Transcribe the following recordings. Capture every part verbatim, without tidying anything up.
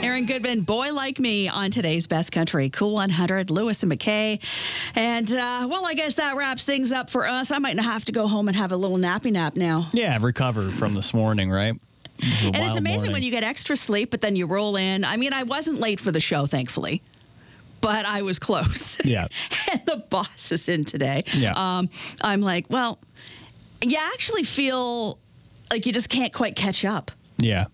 Aaron Goodman, Boy Like Me on today's Best Country. Cool one hundred, Lewis and McKay. And, uh, well, I guess that wraps things up for us. I might have to go home and have a little nappy nap now. Yeah, recover from this morning, right? It and it's amazing morning. when you get extra sleep, but then you roll in. I mean, I wasn't late for the show, thankfully, but I was close. Yeah. And the boss is in today. Yeah. Um, I'm like, well, you actually feel like you just can't quite catch up. Yeah.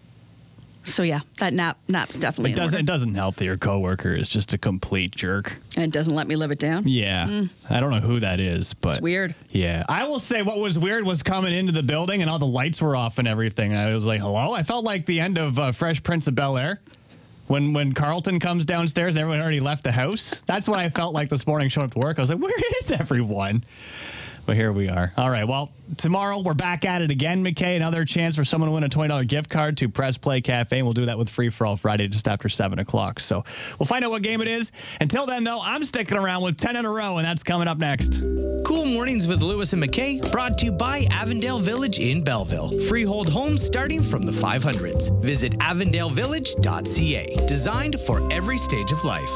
So, yeah, that nap nap's definitely It doesn't, in it doesn't help that your coworker is just a complete jerk. And it doesn't let me live it down. Yeah. Mm. I don't know who that is, but... It's weird. Yeah. I will say what was weird was coming into the building and all the lights were off and everything. I was like, hello? I felt like the end of uh, Fresh Prince of Bel-Air. When when Carlton comes downstairs, everyone already left the house. That's what I felt like this morning showing up to work. I was like, where is everyone? But here we are. All right. Well, tomorrow we're back at it again, McKay. Another chance for someone to win a twenty dollars gift card to Press Play Cafe. And we'll do that with Free For All Friday just after seven o'clock. So we'll find out what game it is. Until then, though, I'm sticking around with ten in a row, and that's coming up next. Cool Mornings with Lewis and McKay, brought to you by Avondale Village in Belleville. Freehold homes starting from the five hundreds. Visit avondale village dot c a. Designed for every stage of life.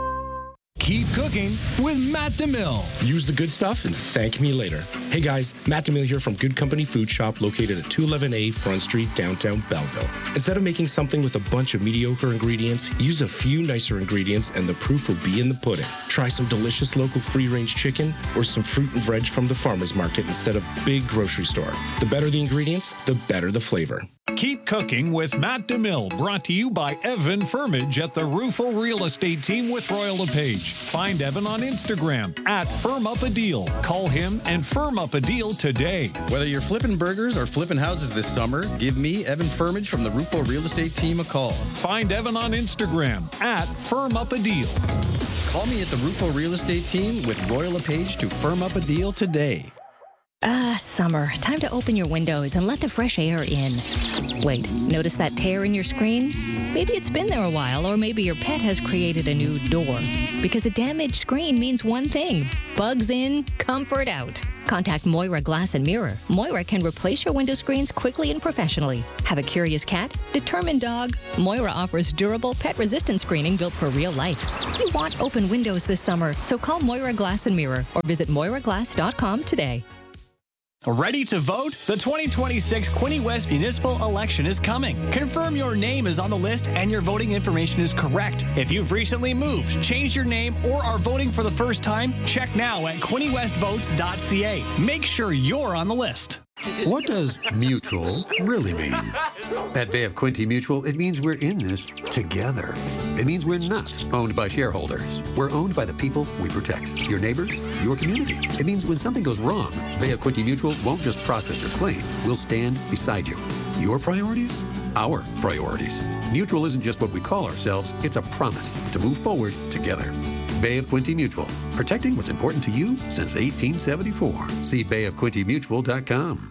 Keep cooking with Matt DeMille. Use the good stuff and thank me later. Hey guys, Matt DeMille here from Good Company Food Shop located at two eleven A Front Street, downtown Belleville. Instead of making something with a bunch of mediocre ingredients, use a few nicer ingredients and the proof will be in the pudding. Try some delicious local free-range chicken or some fruit and veg from the farmer's market instead of big grocery store. The better the ingredients, the better the flavor. Keep cooking with Matt DeMille, brought to you by Evan Firmage at the Rufo Real Estate Team with Royal LePage. Find Evan on Instagram at Firm Up a Deal. Call him and firm up a deal today. Whether you're flipping burgers or flipping houses this summer, give me, Evan Firmage from the Rufo Real Estate Team, a call. Find Evan on Instagram at Firm Up a Deal. Call me at the Rufo Real Estate Team with Royal LePage to firm up a deal today. Ah, summer. Time to open your windows and let the fresh air in. Wait, notice that tear in your screen? Maybe it's been there a while, or maybe your pet has created a new door. Because a damaged screen means one thing: bugs in, comfort out. Contact Moira Glass and Mirror. Moira can replace your window screens quickly and professionally. Have a curious cat? Determined dog? Moira offers durable, pet-resistant screening built for real life. You want open windows this summer, so call Moira Glass and Mirror or visit moira glass dot com today. Ready to vote? The twenty twenty-six Quinte West Municipal Election is coming. Confirm your name is on the list and your voting information is correct. If you've recently moved, changed your name, or are voting for the first time, check now at quinte west votes dot c a. Make sure you're on the list. What does mutual really mean? At Bay of Quinte Mutual, it means we're in this together. It means we're not owned by shareholders. We're owned by the people we protect. Your neighbors, your community. It means when something goes wrong, Bay of Quinte Mutual won't just process your claim. We'll stand beside you. Your priorities? Our priorities. Mutual isn't just what we call ourselves. It's a promise to move forward together. Bay of Quinte Mutual, protecting what's important to you since eighteen seventy-four. See bay of quinte mutual dot com.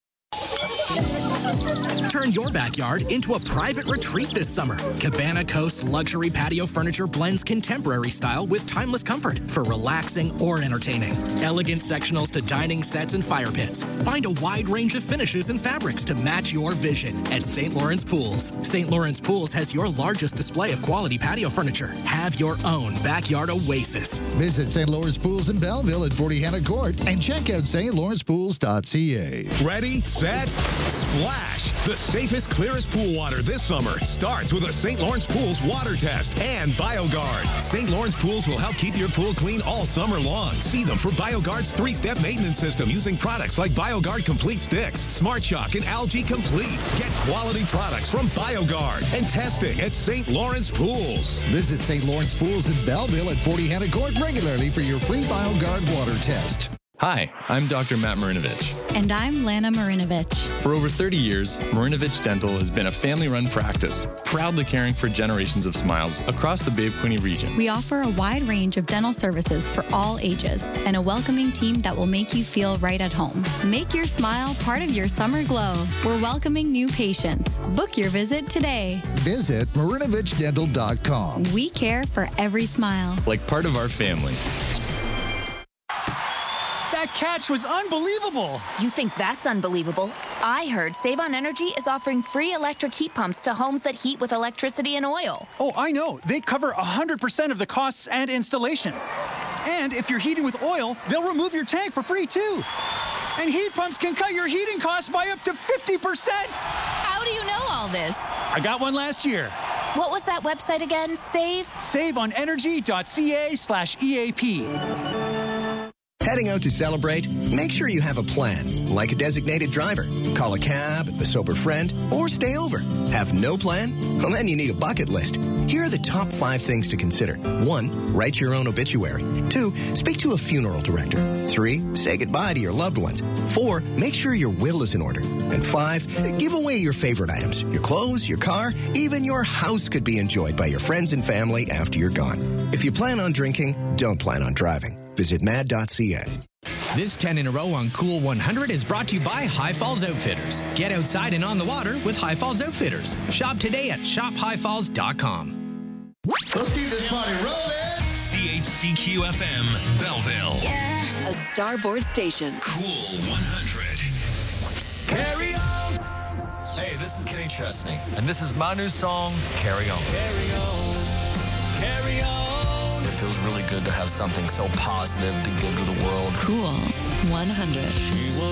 Turn your backyard into a private retreat this summer. Cabana Coast luxury patio furniture blends contemporary style with timeless comfort for relaxing or entertaining. Elegant sectionals to dining sets and fire pits. Find a wide range of finishes and fabrics to match your vision at Saint Lawrence Pools. Saint Lawrence Pools has your largest display of quality patio furniture. Have your own backyard oasis. Visit Saint Lawrence Pools in Belleville at forty Hannah Court and check out st lawrence pools dot c a. Ready, set, splash! The safest, clearest pool water this summer starts with a Saint Lawrence Pools water test and BioGuard. Saint Lawrence Pools will help keep your pool clean all summer long. See them for BioGuard's three-step maintenance system using products like BioGuard Complete Sticks, Smart Shock, and Algae Complete. Get quality products from BioGuard and testing at Saint Lawrence Pools. Visit Saint Lawrence Pools in Belleville at forty Hannah Court regularly for your free BioGuard water test. Hi, I'm Doctor Matt Marinovich. And I'm Lana Marinovich. For over thirty years, Marinovich Dental has been a family-run practice, proudly caring for generations of smiles across the Bay of Quinte region. We offer a wide range of dental services for all ages and a welcoming team that will make you feel right at home. Make your smile part of your summer glow. We're welcoming new patients. Book your visit today. Visit marinovich dental dot com. We care for every smile. Like part of our family. That catch was unbelievable. You think that's unbelievable? I heard Save on Energy is offering free electric heat pumps to homes that heat with electricity and oil. Oh, I know. They cover one hundred percent of the costs and installation. And if you're heating with oil, they'll remove your tank for free, too. And heat pumps can cut your heating costs by up to fifty percent. How do you know all this? I got one last year. What was that website again? Save? saveonenergy.ca slash EAP. Heading out to celebrate? Make sure you have a plan, like a designated driver. Call a cab, a sober friend, or stay over. Have no plan? Well, then you need a bucket list. Here are the top five things to consider. One, write your own obituary. Two, speak to a funeral director. Three, say goodbye to your loved ones. Four, make sure your will is in order. And five, give away your favorite items. Your clothes, your car, even your house could be enjoyed by your friends and family after you're gone. If you plan on drinking, don't plan on driving. Visit mad dot c a. This ten in a row on Cool one hundred is brought to you by High Falls Outfitters. Get outside and on the water with High Falls Outfitters. Shop today at shop high falls dot com. Let's keep this party rolling. C H C Q F M, Belleville. Yeah. A Starboard station. Cool one hundred. Carry on. Hey, this is Kenny Chesney, and this is my new song, Carry On. Carry on. Carry on. It feels really good to have something so positive to give to the world. Cool one hundred.